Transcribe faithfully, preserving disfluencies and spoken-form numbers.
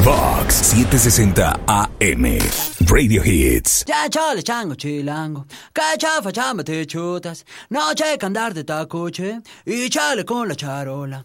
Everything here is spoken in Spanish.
Vox setecientos sesenta A M. Radio Hits. Ya chale chango chilango, que chafa chamba te chutas, no checa andar de tacoche y chale con la charola.